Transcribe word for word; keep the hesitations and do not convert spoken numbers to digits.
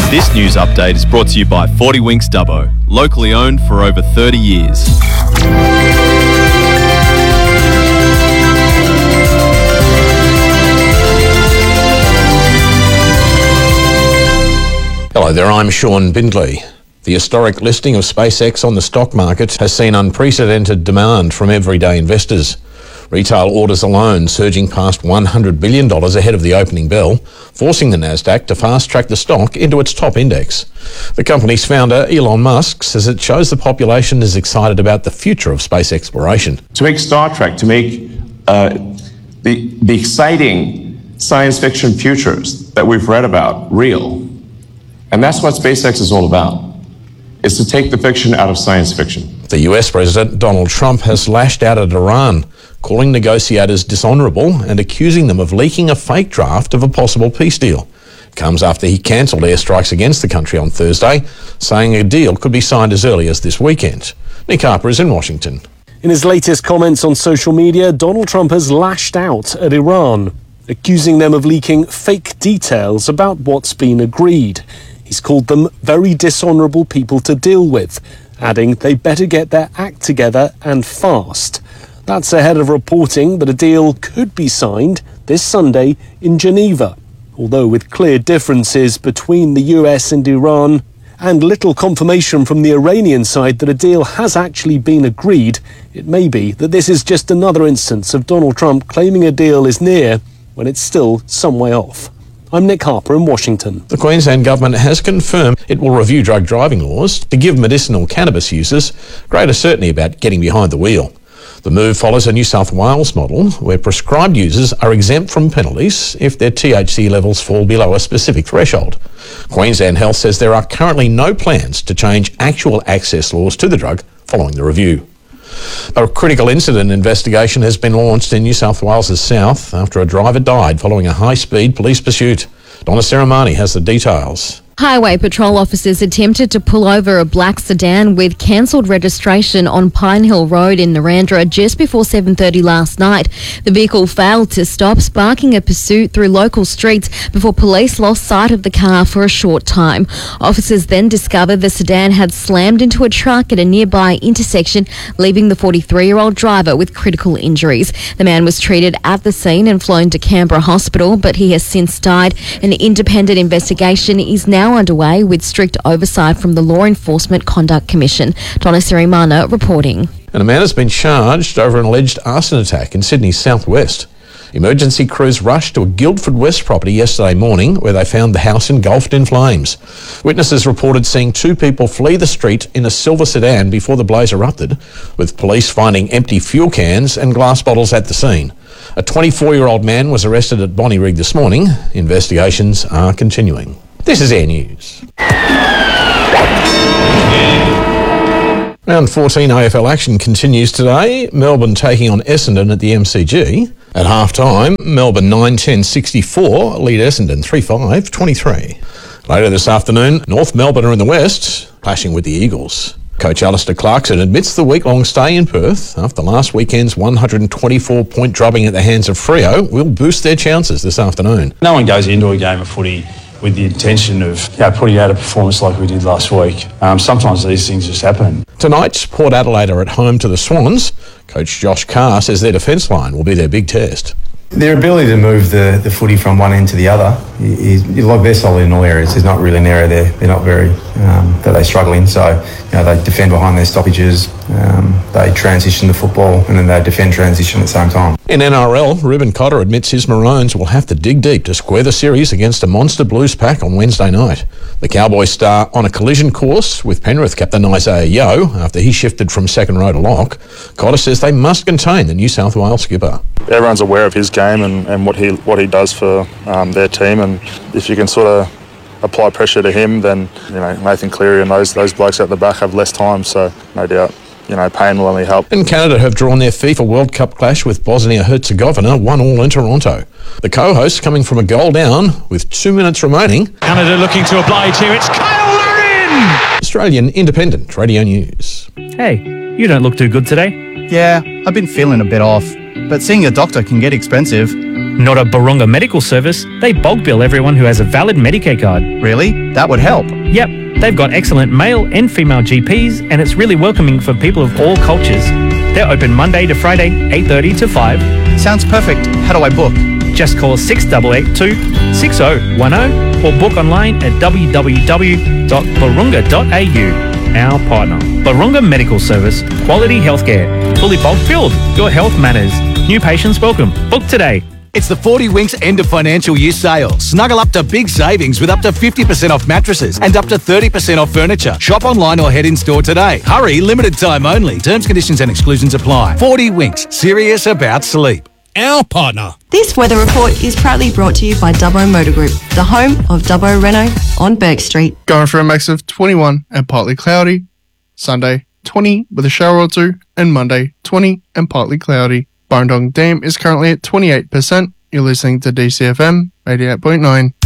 This news update is brought to you by forty Winks Dubbo, locally owned for over thirty years. Hello there, I'm Sean Bindley. The historic listing of SpaceX on the stock market has seen unprecedented demand from everyday investors. Retail orders alone surging past one hundred billion dollars ahead of the opening bell, forcing the Nasdaq to fast-track the stock into its top index. The company's founder, Elon Musk, says it shows the population is excited about the future of space exploration. To make Star Trek, to make uh, the, the exciting science fiction futures that we've read about real. And that's what SpaceX is all about, is to take the fiction out of science fiction. The U S President Donald Trump has lashed out at Iran, calling negotiators dishonourable and accusing them of leaking a fake draft of a possible peace deal. It comes after he cancelled airstrikes against the country on Thursday, saying a deal could be signed as early as this weekend. Nick Harper is in Washington. In his latest comments on social media, Donald Trump has lashed out at Iran, accusing them of leaking fake details about what's been agreed. He's called them very dishonourable people to deal with, adding they better get their act together and fast. That's ahead of reporting that a deal could be signed this Sunday in Geneva, although with clear differences between the U S and Iran and little confirmation from the Iranian side that a deal has actually been agreed. It may be that this is just another instance of Donald Trump claiming a deal is near when it's still some way off. I'm Nick Harper in Washington. The Queensland Government has confirmed it will review drug driving laws to give medicinal cannabis users greater certainty about getting behind the wheel. The move follows a New South Wales model where prescribed users are exempt from penalties if their T H C levels fall below a specific threshold. Queensland Health says there are currently no plans to change actual access laws to the drug following the review. A critical incident investigation has been launched in New South Wales' south after a driver died following a high-speed police pursuit. Donna Seremani has the details. Highway patrol officers attempted to pull over a black sedan with cancelled registration on Pine Hill Road in Narrandera just before seven thirty last night. The vehicle failed to stop, sparking a pursuit through local streets before police lost sight of the car for a short time. Officers then discovered the sedan had slammed into a truck at a nearby intersection, leaving the forty-three-year-old driver with critical injuries. The man was treated at the scene and flown to Canberra Hospital, but he has since died. An independent investigation is now underway with strict oversight from the Law Enforcement Conduct Commission. Donna Sirimana reporting. And a man has been charged over an alleged arson attack in Sydney's southwest. Emergency crews rushed to a Guildford West property yesterday morning where they found the house engulfed in flames. Witnesses reported seeing two people flee the street in a silver sedan before the blaze erupted, with police finding empty fuel cans and glass bottles at the scene. A twenty-four-year-old man was arrested at Bonnyrigg this morning. Investigations are continuing. This is Air News. Round fourteen A F L action continues today. Melbourne taking on Essendon at the M C G. At half-time, Melbourne nine ten sixty-four lead Essendon three five twenty-three. Later this afternoon, North Melbourne are in the west, clashing with the Eagles. Coach Alistair Clarkson admits the week-long stay in Perth after last weekend's one hundred twenty-four point drubbing at the hands of Freo will boost their chances this afternoon. No one goes into a game of footy with the intention of you know, putting out a performance like we did last week. Um, sometimes these things just happen. Tonight, Port Adelaide are at home to the Swans. Coach Josh Carr says their defence line will be their big test. Their ability to move the, the footy from one end to the other, is, like they're solid in all areas. There's not really an area there they're not very um, that they struggle in. So you know they defend behind their stoppages, um, they transition the football, and then they defend transition at the same time. In N R L, Ruben Cotter admits his Maroons will have to dig deep to square the series against a monster Blues pack on Wednesday night. The Cowboys star on a collision course with Penrith captain Isaiah Yeo after he shifted from second row to lock. Cotter says they must contain the New South Wales skipper. Everyone's aware of his game and, and what he what he does for um, their team, and if you can sort of apply pressure to him, then you know Nathan Cleary and those those blokes at the back have less time, so no doubt you know pain will only help. And Canada have drawn their FIFA World Cup clash with Bosnia-Herzegovina one all in Toronto. The co-hosts coming from a goal down with two minutes remaining. Canada looking to oblige here. It's Kyle Larin! Australian Independent Radio News. Hey, you don't look too good today. Yeah, I've been feeling a bit off, but seeing a doctor can get expensive. Not a Barunga Medical Service. They bulk bill everyone who has a valid Medicare card. Really? That would help. Yep, they've got excellent male and female G Ps, and it's really welcoming for people of all cultures. They're open Monday to Friday, eight thirty to five. Sounds perfect. How do I book? Just call six eight eight two, six zero one zero or book online at w w w dot barunga dot a u. Our partner, Barunga Medical Service, quality healthcare, fully bulk billed. Your health matters. New patients welcome. Book today. It's the forty Winks end of financial year sale. Snuggle up to big savings with up to fifty percent off mattresses and up to thirty percent off furniture. Shop online or head in store today. Hurry, limited time only. Terms, conditions and exclusions apply. forty Winks, serious about sleep. Our partner. This weather report is proudly brought to you by Dubbo Motor Group, the home of Dubbo Renault on Burke Street. Going for a max of twenty-one and partly cloudy. Sunday, twenty with a shower or two. And Monday, twenty and partly cloudy. Boundong Dam is currently at twenty-eight percent. You're listening to D C F M eighty-eight point nine.